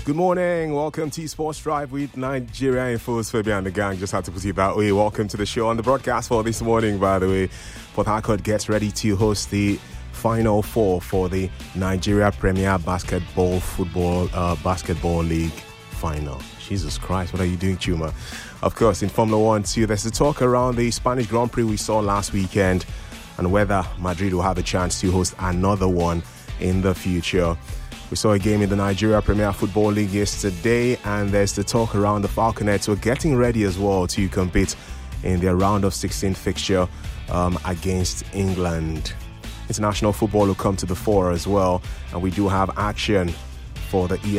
Good morning, welcome to Sports Drive with Nigeria Info's Fabian and the gang. Just had to put it that way. Welcome to the show. On the broadcast for this morning, by the way, Port Harcourt gets ready to host the Final Four for the Nigeria Premier Basketball League final. Jesus Christ, what are you doing, Chuma? Of course, in Formula 1 too, there's a talk around the Spanish Grand Prix we saw last weekend and whether Madrid will have a chance to host another one in the future. We saw a game in the Nigeria Premier Football League yesterday, and there's the talk around the Falconets who are getting ready as well to compete in their round of 16 fixture against England. International football will come to the fore as well, and we do have action for the